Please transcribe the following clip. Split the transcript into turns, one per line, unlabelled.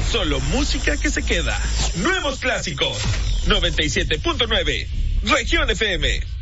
Solo música que se queda. Nuevos clásicos. 97.9. Región FM.